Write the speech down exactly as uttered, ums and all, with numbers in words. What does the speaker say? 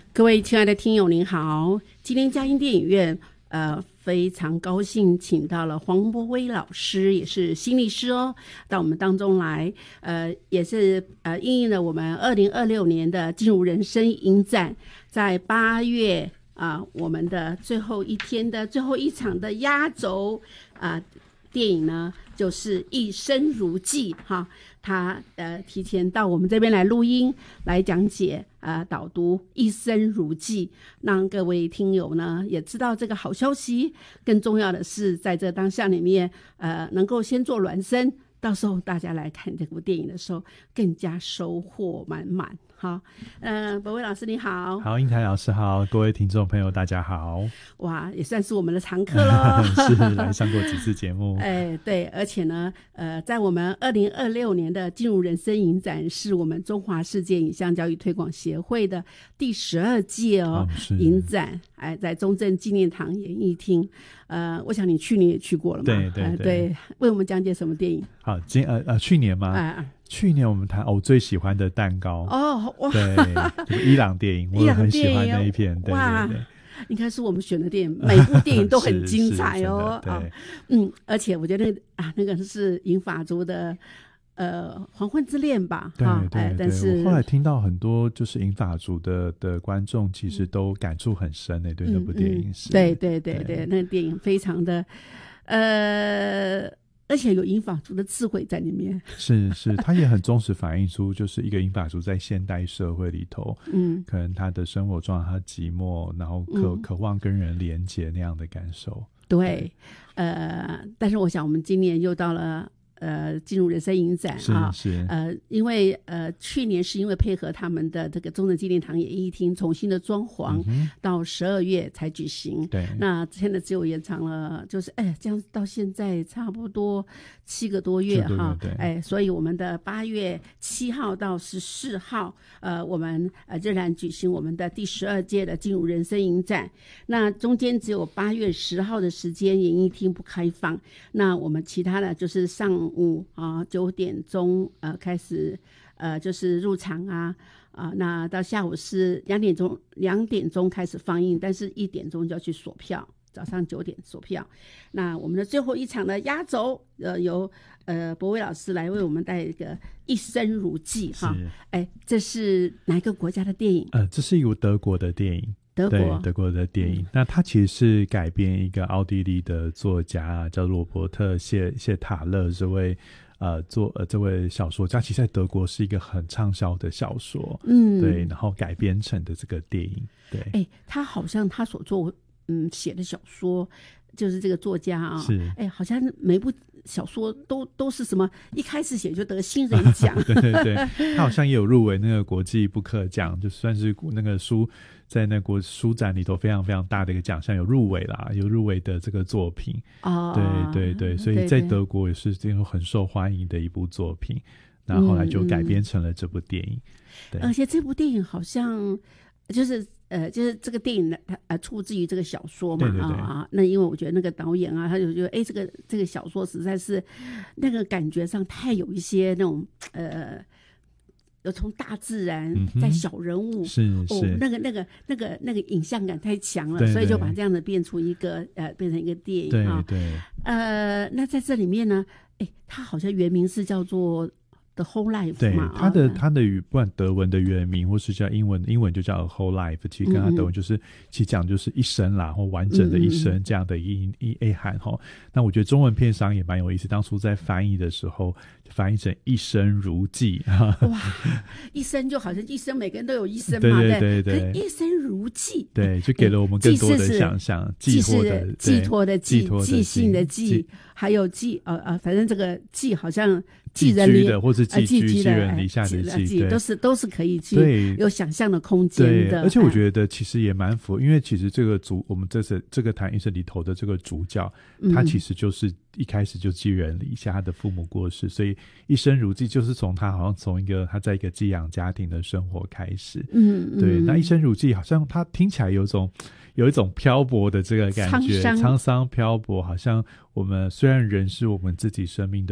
各位亲爱的听友您好，今天佳音电影院呃非常高兴请到了黄柏威老师，也是心理师哦，到我们当中来，呃也是呃因应了我们二零二六年的进入人生影展，在八月啊、呃、我们的最后一天的最后一场的压轴啊、呃、电影呢就是一生如寄哈，他呃提前到我们这边来录音来讲解呃导读一生如寄，让各位听友呢也知道这个好消息，更重要的是在这当下里面呃能够先做暖身，到时候大家来看这部电影的时候更加收获满满。好，呃，柏威老师你好。 好，英台老师好，各位听众朋友大家好。 哇，也算是我们的常客咯是来上过几次节目。 哎，对，而且呢，呃，在我们二零二六年的进入人生影展，是我们中华世界影像教育推广协会的第十二届哦，哦影展，哎，在中正纪念堂演艺厅。呃，我想你去年也去过了嘛？ 对对 对,、呃、 对，为我们讲解什么电影？ 好，今呃呃去年吗？哎、呃。去年我们谈、哦、我最喜欢的蛋糕哦，哇，对，就是伊朗电影，我很喜欢那一片，对对对。 应该是我们选的电影，每部电影都很精彩哦。 对、哦， 嗯，而且我觉得啊，那个是银发族的呃黄昏之恋吧？ 对对 对、哎。 但是我后来听到很多就是银发族的的观众，其实都感触很深诶，对、嗯、那部电影是。 对对对 对, 对，那个电影非常的呃。而且有银发族的智慧在里面， 是是，他也很忠实反映出，就是一个银发族在现代社会里头，嗯，可能他的生活状态，他寂寞，然后渴、嗯、渴望跟人连结那样的感受。 对，对呃，但是我想我们今年又到了。呃，进入人生影展啊， 是是呃，因为呃，去年是因为配合他们的这个中正纪念堂演艺厅重新的装潢，嗯、到十二月才举行。 对， 那现在只有延长了，就是哎，这样到现在差不多七个多月哈，哎，所以我们的八月七号到十四号，呃，我们呃仍然举行我们的第十二届的进入人生影展。那中间只有八月十号的时间演艺厅不开放，那我们其他的就是上。午啊，九点钟呃开始呃就是入场啊啊，那到下午是两点钟两点钟开始放映，但是一点钟就要去锁票，早上九点锁票。那我们的最后一场的压轴，呃由呃柏威老师来为我们带一个一生如寄哈，哎，这是哪一个国家的电影？ 呃，这是一部德国的电影。 德国对德国的电影、嗯、那它其实是改编一个奥地利的作家叫罗伯特谢谢塔勒这位呃作呃这位小说家，其实在德国是一个很畅销的小说，嗯，对，然后改编成的这个电影，对， 哎，他好像他所做嗯写的小说，就是这个作家啊， 是， 哎，好像每部小说都都是什么一开始写就得新人奖， 对对对，他好像也有入围那个国际布克奖，就算是那个书。在那国书展里头非常非常大的一个奖项有入围啦，有入围的这个作品哦，对对对，所以在德国也是这种很受欢迎的一部作品，那后来就改编成了这部电影。嗯、对， 而且这部电影好像就是呃，就是这个电影呃出自于这个小说嘛， 对对对啊，那因为我觉得那个导演啊，他就觉得哎，这个这个小说实在是那个感觉上太有一些那种呃。有从大自然在小人物、 嗯、是是、 哦、那个那个那个那个影像感太强了， 对对， 所以就把这样的变出一个呃变成一个电影， 对对、 哦、呃那在这里面呢，哎，它好像原名是叫做The Whole Life 对嘛， 它的它的不管德文的原名或是叫英文英文就叫 A Whole Life， 其实跟它德文就是、嗯、其实讲就是一生啦，或完整的一生这样的一一内涵哈。那我觉得中文片商也蛮有意思，当初在翻译的时候翻译成一生如寄， 哇，一生就好像一生每个人都有一生嘛， 对对对对， 一生如寄， 对，就给了我们更多的想象， 寄托的寄托的寄，寄信的寄， 还有寄呃呃，反正这个寄好像寄人离的或是寄居寄人篱下的寄，都是都是可以去有想象的空间的。 对，而且我觉得其实也蛮符合，因为其实这个主我们这次这个谈医生里头的这个主角，嗯、他其实就是一开始就寄人篱下，他的父母过世，所以一生如寄就是从他好像从一个他在一个寄养家庭的生活开始。嗯，对，那一生如寄好像他听起来有种有一种漂泊的这个感觉，沧桑漂泊，好像我们虽然人是我们自己生命的